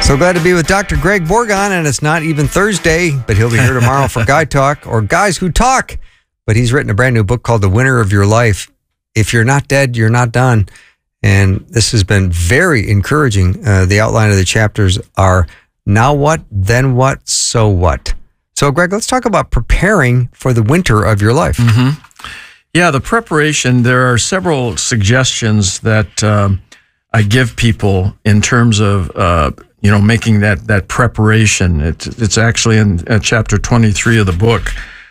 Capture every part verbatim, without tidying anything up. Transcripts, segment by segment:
So glad to be with Doctor Greg Borgon, and it's not even Thursday, but he'll be here tomorrow for Guy Talk, or Guys Who Talk. But he's written a brand new book called The Winner of Your Life. If you're not dead, you're not done. And this has been very encouraging. Uh, the outline of the chapters are now what, then what, so what. So, Greg, let's talk about preparing for the winter of your life. Mm-hmm. Yeah, the preparation, there are several suggestions that um, I give people in terms of, uh, you know, making that, that preparation. It's, it's actually in uh, chapter twenty-three of the book.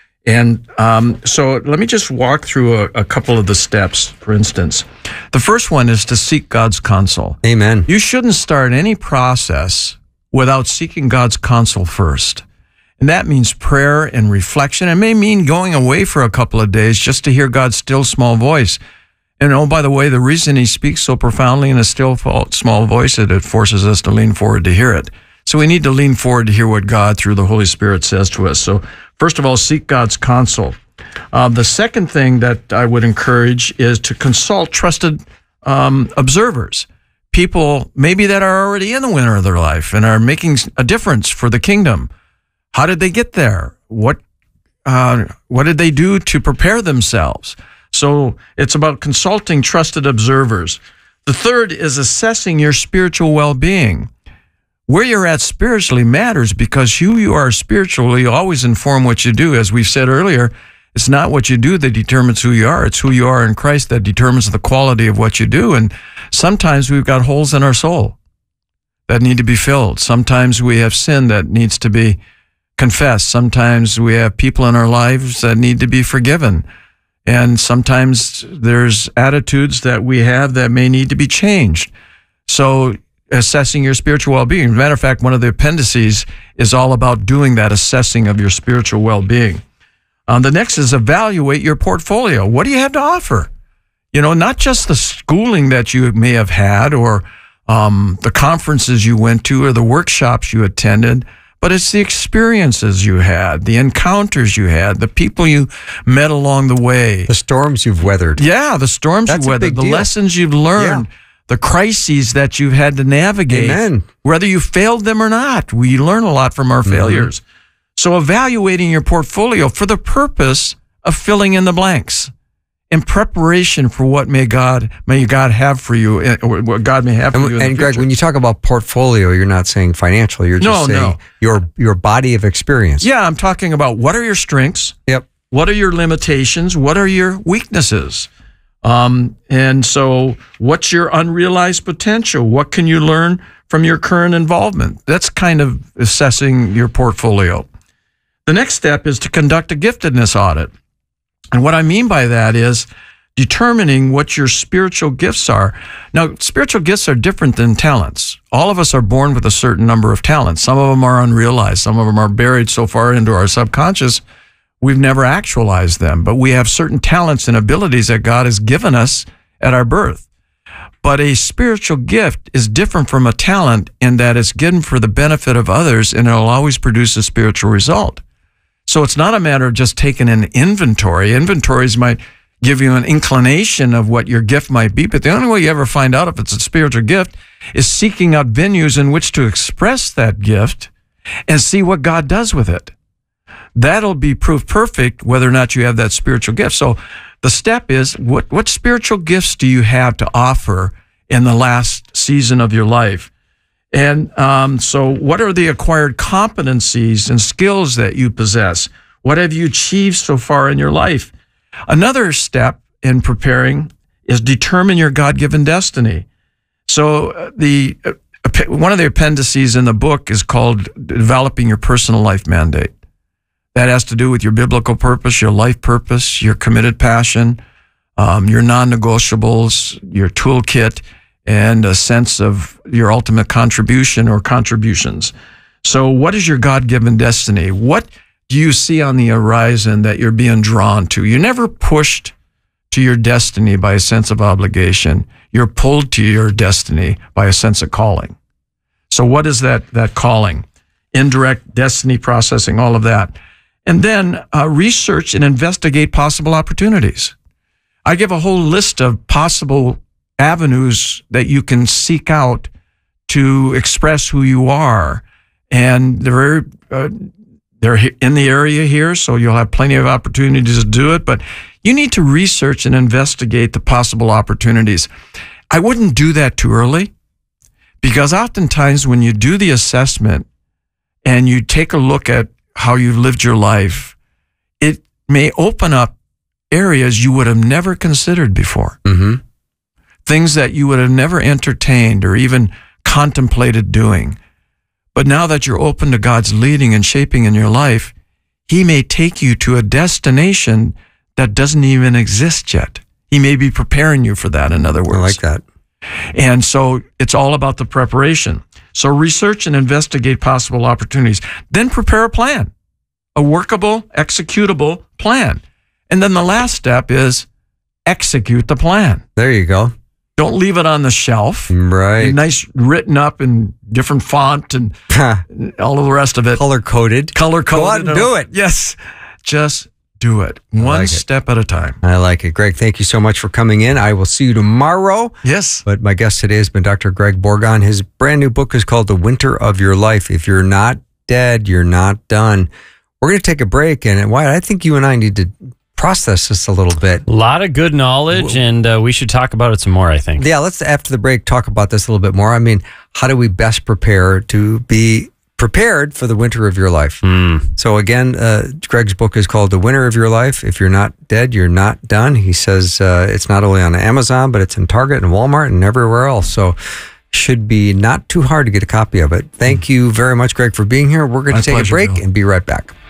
And um, so let me just walk through a, a couple of the steps, for instance. The first one is to seek God's counsel. Amen. You shouldn't start any process without seeking God's counsel first. And that means prayer and reflection. It may mean going away for a couple of days just to hear God's still small voice. And oh, by the way, the reason he speaks so profoundly in a still small voice is it forces us to lean forward to hear it. So we need to lean forward to hear what God through the Holy Spirit says to us. So first of all, seek God's counsel. Uh, the second thing that I would encourage is to consult trusted um, observers, people maybe that are already in the winter of their life and are making a difference for the kingdom. How did they get there? What uh, what did they do to prepare themselves? So it's about consulting trusted observers. The third is assessing your spiritual well-being. Where you're at spiritually matters because who you are spiritually always inform what you do. As we've said earlier, it's not what you do that determines who you are. It's who you are in Christ that determines the quality of what you do. And sometimes we've got holes in our soul that need to be filled. Sometimes we have sin that needs to be confessed. Sometimes we have people in our lives that need to be forgiven. And sometimes there's attitudes that we have that may need to be changed. So assessing your spiritual well-being. As a matter of fact, one of the appendices is all about doing that assessing of your spiritual well-being. Um, the next is evaluate your portfolio. What do you have to offer? You know, not just the schooling that you may have had or um, the conferences you went to or the workshops you attended, but it's the experiences you had, the encounters you had, the people you met along the way. The storms you've weathered. Yeah, the storms That's you've weathered, the deal. lessons you've learned, yeah. The crises that you've had to navigate. Amen. Whether you failed them or not. We learn a lot from our mm-hmm. failures. So evaluating your portfolio for the purpose of filling in the blanks in preparation for what may God may God have for you, or what God may have for and, you in And the Greg, future. when you talk about portfolio, you're not saying financial. You're just no, saying no. your your body of experience. Yeah, I'm talking about what are your strengths? Yep. What are your limitations? What are your weaknesses? Um, and so what's your unrealized potential? What can you learn from your current involvement? That's kind of assessing your portfolio. The next step is to conduct a giftedness audit. And what I mean by that is determining what your spiritual gifts are. Now, spiritual gifts are different than talents. All of us are born with a certain number of talents. Some of them are unrealized. Some of them are buried so far into our subconscious we've never actualized them, but we have certain talents and abilities that God has given us at our birth. But a spiritual gift is different from a talent in that it's given for the benefit of others, and it'll always produce a spiritual result. So it's not a matter of just taking an inventory. Inventories might give you an inclination of what your gift might be, but the only way you ever find out if it's a spiritual gift is seeking out venues in which to express that gift and see what God does with it. That'll be proof perfect whether or not you have that spiritual gift. So the step is, what, what spiritual gifts do you have to offer in the last season of your life? And um, so what are the acquired competencies and skills that you possess? What have you achieved so far in your life? Another step in preparing is determine your God-given destiny. So the uh, one of the appendices in the book is called Developing Your Personal Life Mandate. That has to do with your biblical purpose, your life purpose, your committed passion, um, your non-negotiables, your toolkit, and a sense of your ultimate contribution or contributions. So what is your God-given destiny? What do you see on the horizon that you're being drawn to? You're never pushed to your destiny by a sense of obligation. You're pulled to your destiny by a sense of calling. So what is that, that calling? Indirect destiny processing, all of that. And then uh, research and investigate possible opportunities. I give a whole list of possible avenues that you can seek out to express who you are. And they're, uh, they're in the area here, so you'll have plenty of opportunities to do it. But you need to research and investigate the possible opportunities. I wouldn't do that too early, because oftentimes when you do the assessment and you take a look at how you've lived your life, it may open up areas you would have never considered before. Mm-hmm. Things that you would have never entertained or even contemplated doing. But now that you're open to God's leading and shaping in your life, He may take you to a destination that doesn't even exist yet. He may be preparing you for that, in other words. I like that. And so it's all about the preparation. So research and investigate possible opportunities. Then prepare a plan, a workable, executable plan. And then the last step is execute the plan. There you go. Don't leave it on the shelf. Right. Nice, written up in different font and all of the rest of it. Color coded. Color coded. Go out and do it. Yes. Just do it. One like it. step at a time. I like it. Greg, thank you so much for coming in. I will see you tomorrow. Yes. But my guest today has been Doctor Greg Bourgond. His brand new book is called The Winter of Your Life. If you're not dead, you're not done. We're going to take a break. And Wyatt, I think you and I need to process this a little bit. A lot of good knowledge, and uh, we should talk about it some more, I think. Yeah, let's, after the break, talk about this a little bit more. I mean, how do we best prepare to be prepared for the winter of your life? Mm. So again, uh, Greg's book is called The Winter of Your Life. If you're not dead, you're not done. He says uh, it's not only on Amazon, but it's in Target and Walmart and everywhere else. So should be not too hard to get a copy of it. Thank mm. you very much, Greg, for being here. We're going to take pleasure, a break Bill. and be right back.